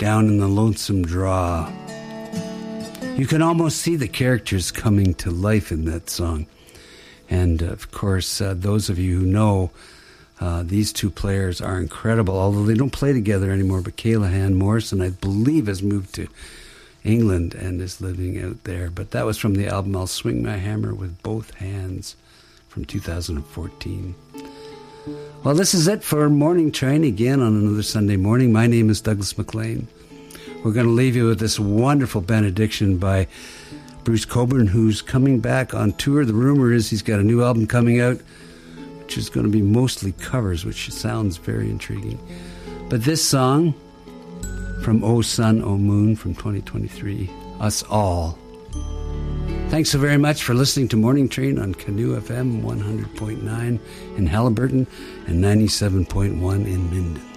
Down in the Lonesome Draw. You can almost see the characters coming to life in that song. And, of course, those of you who know, these two players are incredible, although they don't play together anymore. But Callahan Morrison, I believe, has moved to England and is living out there. But that was from the album I'll Swing My Hammer with Both Hands from 2014. Well, this is it for Morning Train again on another Sunday morning. My name is Douglas MacLean. We're going to leave you with this wonderful benediction by Bruce Cockburn, who's coming back on tour. The rumor is he's got a new album coming out, which is going to be mostly covers, which sounds very intriguing. But this song from O Sun, O Moon from 2023, Us All. Thanks so very much for listening to Morning Train on Canoe FM 100.9 in Halliburton and 97.1 in Minden.